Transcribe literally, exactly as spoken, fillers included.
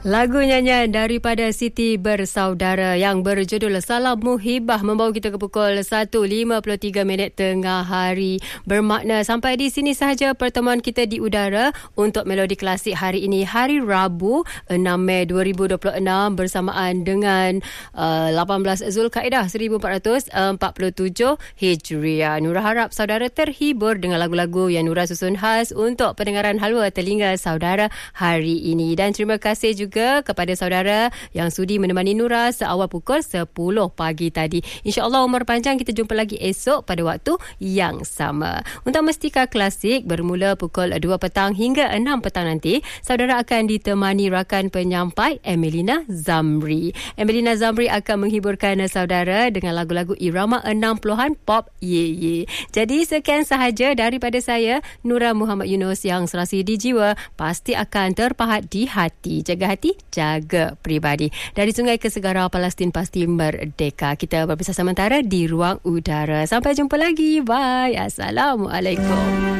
Lagu nyanyian daripada Siti Bersaudara yang berjudul Salam Muhibah membawa kita ke pukul satu lima puluh tiga minit tengah hari. Bermakna sampai di sini sahaja pertemuan kita di udara untuk Melodi Klasik hari ini, hari Rabu enam Mei dua ribu dua puluh enam, bersamaan dengan uh, lapan belas Zulkaidah seribu empat ratus empat puluh tujuh Hijriah. Nura harap saudara terhibur dengan lagu-lagu yang Nura susun khas untuk pendengaran halwa telinga saudara hari ini. Dan terima kasih juga juga kepada saudara yang sudi menemani Nura seawal pukul sepuluh pagi tadi. InsyaAllah umur panjang, kita jumpa lagi esok pada waktu yang sama. Untuk Mestika Klasik bermula pukul dua petang hingga enam petang nanti, saudara akan ditemani rakan penyampai Emelina Zamri. Emelina Zamri akan menghiburkan saudara dengan lagu-lagu irama enam puluhan pop ye ye. Jadi sekian sahaja daripada saya, Nura Muhammad Yunus, yang serasi di jiwa pasti akan terpahat di hati. Jaga hati, jaga peribadi. Dari sungai ke segara, Palestin pasti merdeka. Kita berpisah sementara di ruang udara. Sampai jumpa lagi. Bye. Assalamualaikum.